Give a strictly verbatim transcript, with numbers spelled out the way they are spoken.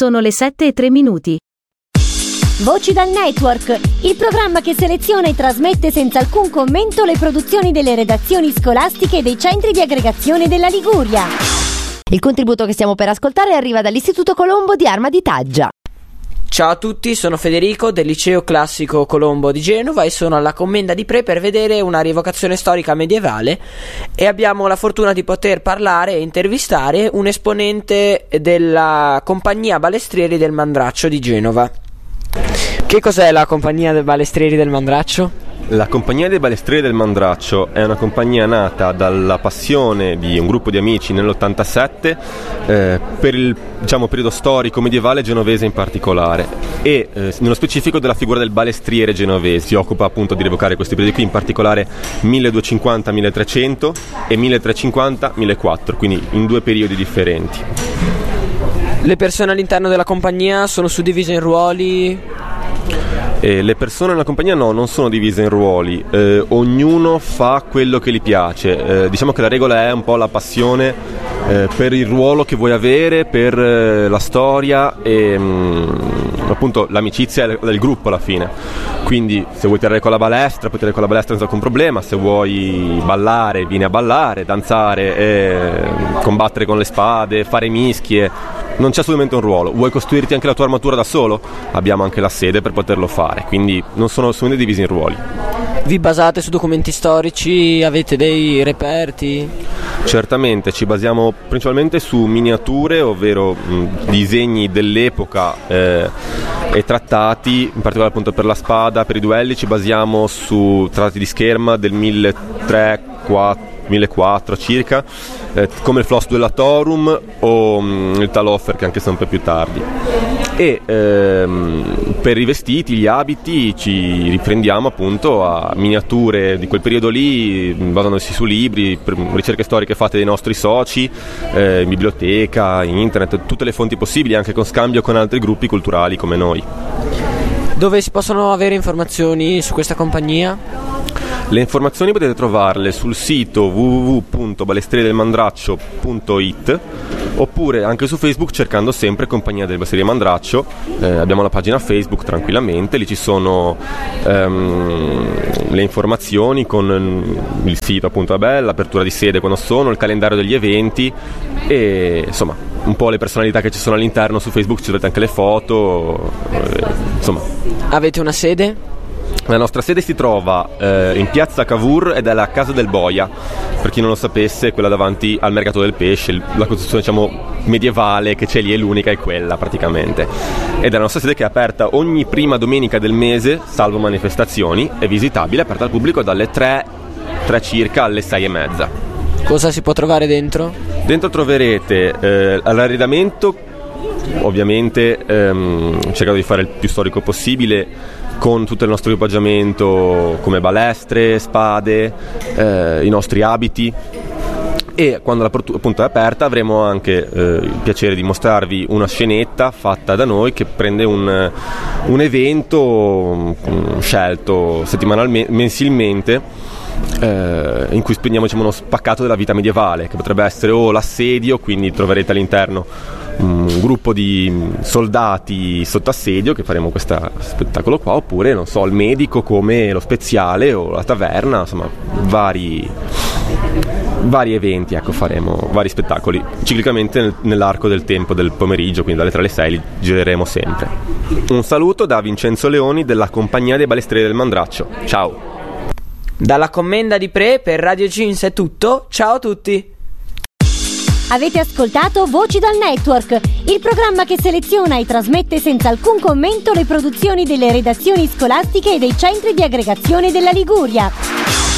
Sono le sette e tre minuti. Voci dal Network, il programma che seleziona e trasmette senza alcun commento le produzioni delle redazioni scolastiche e dei centri di aggregazione della Liguria. Il contributo che stiamo per ascoltare arriva dall'Istituto Colombo di Arma di Taggia. Ciao a tutti, sono Federico del Liceo Classico Colombo di Genova e sono alla Commenda di Pre per vedere una rievocazione storica medievale e abbiamo la fortuna di poter parlare e intervistare un esponente della Compagnia Balestrieri del Mandraccio di Genova. Che cos'è la Compagnia dei Balestrieri del Mandraccio? La Compagnia dei Balestrieri del Mandraccio è una compagnia nata dalla passione di un gruppo di amici nell'ottantasette eh, per il diciamo, periodo storico medievale genovese in particolare e eh, nello specifico della figura del balestriere genovese. Si occupa appunto di rievocare questi periodi qui, in particolare milleduecentocinquanta milletrecento e milletrecentocinquanta millequattrocento, quindi in due periodi differenti. Le persone all'interno della compagnia sono suddivise in ruoli? Eh, le persone nella compagnia no, non sono divise in ruoli, eh, ognuno fa quello che gli piace. Eh, diciamo che la regola è un po' la passione eh, per il ruolo che vuoi avere, per eh, la storia e mh, appunto l'amicizia del, del gruppo alla fine. Quindi se vuoi tirare con la balestra, puoi tirare con la balestra senza alcun problema, se vuoi ballare vieni a ballare, danzare, eh, combattere con le spade, fare mischie. Non c'è assolutamente un ruolo. Vuoi costruirti anche la tua armatura da solo? Abbiamo anche la sede per poterlo fare, quindi non sono assolutamente divisi in ruoli. Vi basate su documenti storici? Avete dei reperti? Certamente, ci basiamo principalmente su miniature, ovvero mh, disegni dell'epoca eh, e trattati, in particolare appunto per la spada, per i duelli ci basiamo su trattati di scherma del milletrecento millequattrocento circa, eh, come il Flos Duellatorum o mh, il Taloffer, che anche se un po' più tardi. E ehm, per i vestiti, gli abiti ci riprendiamo appunto a miniature di quel periodo lì, basandosi su libri, ricerche storiche fatte dai nostri soci, eh, in biblioteca, in internet, tutte le fonti possibili, anche con scambio con altri gruppi culturali come noi. Dove si possono avere informazioni su questa compagnia? Le informazioni potete trovarle sul sito w w w punto balestrieri del mandraccio punto i t oppure anche su Facebook cercando sempre Compagnia del Balestrieri del Mandraccio. Eh, abbiamo la pagina Facebook tranquillamente, lì ci sono ehm, le informazioni con il sito appunto, vabbè, l'apertura di sede quando sono, il calendario degli eventi e insomma un po' le personalità che ci sono all'interno. Su Facebook ci trovate anche le foto, eh, insomma. Avete una sede? La nostra sede si trova eh, in piazza Cavour ed è la Casa del Boia, per chi non lo sapesse, quella davanti al mercato del pesce, la costruzione diciamo medievale che c'è lì è l'unica, è quella praticamente. Ed è la nostra sede che è aperta ogni prima domenica del mese, salvo manifestazioni, è visitabile, è aperta al pubblico dalle tre, tre circa alle sei e mezza. Cosa si può trovare dentro? Dentro troverete eh, l'arredamento, ovviamente ehm, cercato di fare il più storico possibile, con tutto il nostro equipaggiamento come balestre, spade, eh, i nostri abiti. E quando la portu- appunto è aperta avremo anche eh, il piacere di mostrarvi una scenetta fatta da noi che prende un, un evento um, scelto settimanalmente, mensilmente, eh, in cui spendiamo diciamo, uno spaccato della vita medievale, che potrebbe essere o l'assedio, quindi troverete all'interno un gruppo di soldati sotto assedio che faremo questo spettacolo qua, oppure non so, il medico come lo speziale o la taverna, insomma vari vari eventi, ecco, faremo vari spettacoli ciclicamente nel, nell'arco del tempo del pomeriggio, quindi dalle tre alle sei li gireremo sempre. Un saluto da Vincenzo Leoni della Compagnia dei Balestrieri del Mandraccio. Ciao. Dalla Commenda di Pre per Radio Jeans è tutto, ciao a tutti. Avete ascoltato Voci dal Network, il programma che seleziona e trasmette senza alcun commento le produzioni delle redazioni scolastiche e dei centri di aggregazione della Liguria.